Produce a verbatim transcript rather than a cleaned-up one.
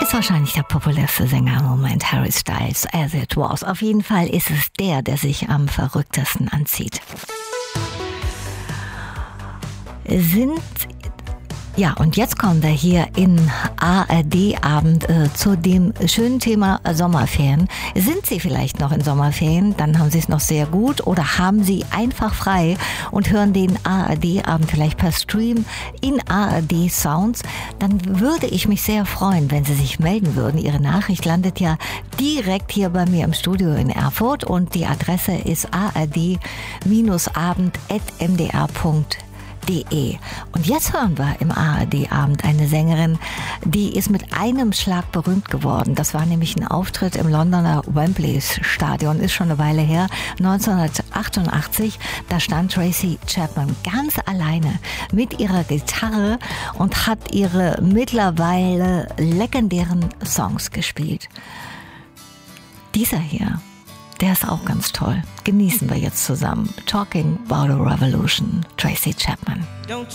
Ist wahrscheinlich der populärste Sänger im Moment, Harry Styles, As It Was. Auf jeden Fall ist es der, der sich am verrücktesten anzieht. Sind Ja, und jetzt kommen wir hier in A R D-Abend äh, zu dem schönen Thema Sommerferien. Sind Sie vielleicht noch in Sommerferien? Dann haben Sie es noch sehr gut. Oder haben Sie einfach frei und hören den A R D-Abend vielleicht per Stream in A R D Sounds? Dann würde ich mich sehr freuen, wenn Sie sich melden würden. Ihre Nachricht landet ja direkt hier bei mir im Studio in Erfurt und die Adresse ist a r d abend at m d r punkt d e. Und jetzt hören wir im A R D-Abend eine Sängerin, die ist mit einem Schlag berühmt geworden. Das war nämlich ein Auftritt im Londoner Wembley-Stadion, ist schon eine Weile her, neunzehnhundertachtundachtzig. Da stand Tracy Chapman ganz alleine mit ihrer Gitarre und hat ihre mittlerweile legendären Songs gespielt. Dieser hier, der ist auch ganz toll. Genießen wir jetzt zusammen. Talking About a Revolution, Tracy Chapman. Don't